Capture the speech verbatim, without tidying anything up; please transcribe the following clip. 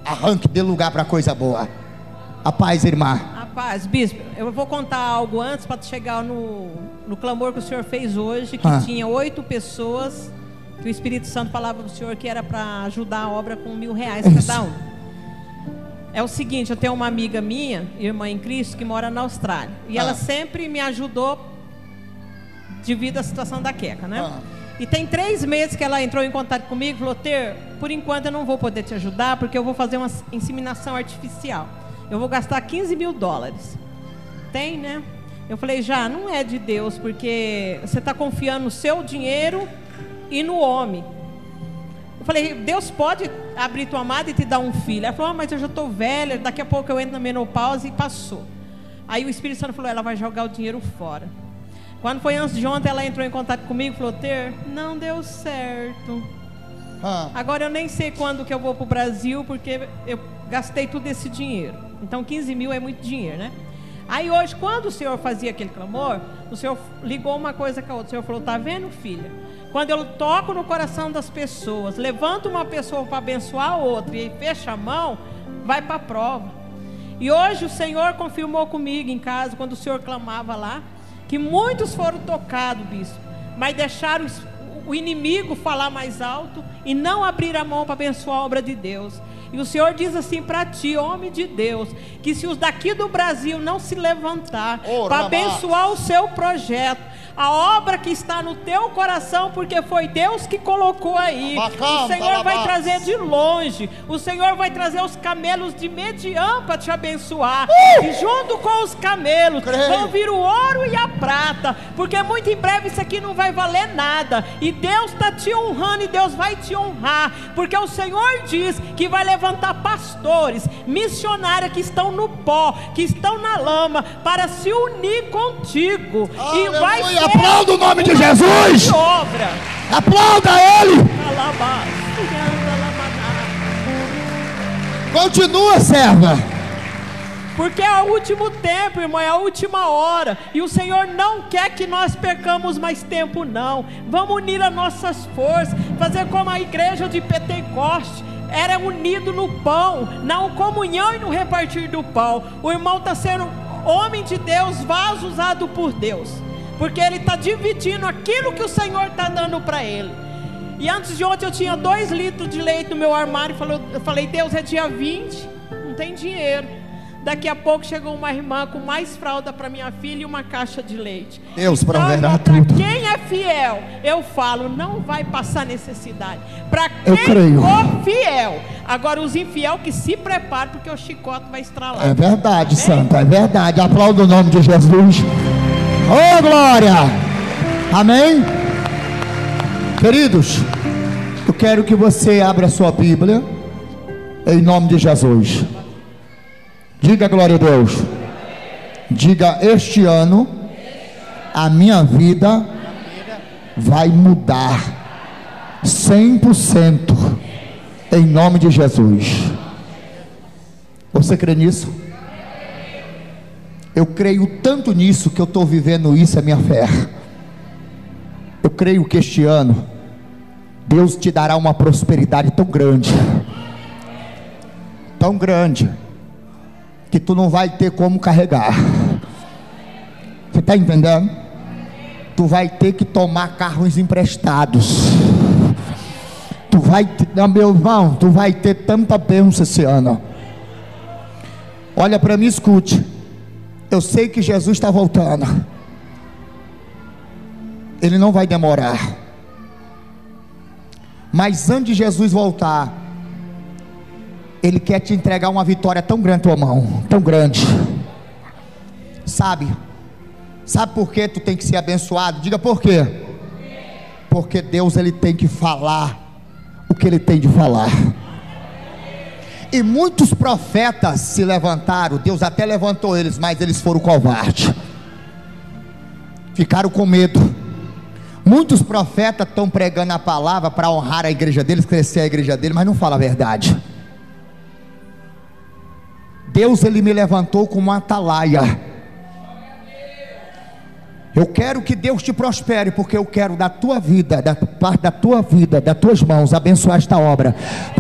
Arranque, dê lugar para coisa boa. A paz, irmã. A paz, bispo. Eu vou contar algo antes para chegar no, no clamor que o senhor fez hoje, que ah. tinha oito pessoas, que o Espírito Santo falava para o senhor que era para ajudar a obra com mil reais Isso. cada um. É o seguinte, eu tenho uma amiga minha, irmã em Cristo, que mora na Austrália. E ah. ela sempre me ajudou devido à situação da Queca, né? Ah. E tem três meses que ela entrou em contato comigo e falou: Ter, por enquanto eu não vou poder te ajudar, porque eu vou fazer uma inseminação artificial. Eu vou gastar quinze mil dólares. Tem, né? Eu falei: já, não é de Deus, porque você está confiando no seu dinheiro e no homem. Eu falei: Deus pode abrir tua amada e te dar um filho. Ela falou: ah, mas eu já estou velha, daqui a pouco eu entro na menopausa, e passou. Aí o Espírito Santo falou: ela vai jogar o dinheiro fora. Quando foi antes de ontem, ela entrou em contato comigo e falou: Ter, não deu certo. Ah. Agora eu nem sei quando que eu vou para o Brasil, porque eu gastei todo esse dinheiro. Então quinze mil é muito dinheiro, né? Aí hoje, quando o senhor fazia aquele clamor, o senhor ligou uma coisa com a outra. O senhor falou: tá vendo, filha? Quando eu toco no coração das pessoas, levanto uma pessoa para abençoar a outra e fecha a mão, vai para a prova. E hoje o Senhor confirmou comigo em casa, quando o senhor clamava lá, que muitos foram tocados, bispo, mas deixaram o inimigo falar mais alto e não abrir a mão para abençoar a obra de Deus. E o Senhor diz assim para ti, homem de Deus, que se os daqui do Brasil não se levantar oh, para abençoar o seu projeto, a obra que está no teu coração, porque foi Deus que colocou aí, Bacana, o Senhor vai trazer de longe, o Senhor vai trazer os camelos de Mediã para te abençoar, uh! e junto com os camelos Creio. vão vir o ouro e a prata, porque muito em breve isso aqui não vai valer nada, e Deus está te honrando, e Deus vai te honrar, porque o Senhor diz que vai levantar pastores, missionários que estão no pó, que estão na lama, para se unir contigo. Aleluia. E vai ser aplauda o nome de Jesus. Obra. Aplauda Ele. Continua, serva. Porque é o último tempo, irmão, é a última hora. E o Senhor não quer que nós percamos mais tempo, não. Vamos unir as nossas forças, fazer como a igreja de Pentecoste era unido no pão, na comunhão e no repartir do pão. O irmão está sendo homem de Deus, vaso usado por Deus, porque ele está dividindo aquilo que o Senhor está dando para ele. E antes de ontem eu tinha dois litros de leite no meu armário. Eu falei: Deus, é dia vinte, não tem dinheiro. Daqui a pouco chegou uma irmã com mais fralda para minha filha e uma caixa de leite. Deus proverá então, tudo. Para quem é fiel, eu falo, não vai passar necessidade. Para quem for fiel. Agora os infiel que se preparam, porque o chicote vai estralar. É verdade, Santa, é verdade. Aplauda o nome de Jesus. Oh, glória! Amém? Queridos, eu quero que você abra a sua Bíblia, em nome de Jesus. Diga glória a Deus. Diga: este ano a minha vida vai mudar cem por cento, em nome de Jesus. Você crê nisso? Eu creio tanto nisso que eu estou vivendo isso, é minha fé. Eu creio que este ano Deus te dará uma prosperidade tão grande, tão grande, que tu não vai ter como carregar. Você está entendendo? Tu vai ter que tomar carros emprestados. Tu vai, não, meu irmão, tu vai ter tanta bênção esse ano. Olha para mim, escute. Eu sei que Jesus está voltando. Ele não vai demorar. Mas antes de Jesus voltar, Ele quer te entregar uma vitória tão grande na tua mão, tão grande. Sabe? Sabe por que tu tem que ser abençoado? Diga por quê? Porque Deus, Ele tem que falar o que Ele tem de falar. E muitos profetas se levantaram, Deus até levantou eles, mas eles foram covardes, ficaram com medo. Muitos profetas estão pregando a palavra para honrar a igreja deles, crescer a igreja deles, mas não fala a verdade. Deus, Ele me levantou como uma atalaia. Eu quero que Deus te prospere, porque eu quero da tua vida, da parte da tua vida, das tuas mãos, abençoar esta obra.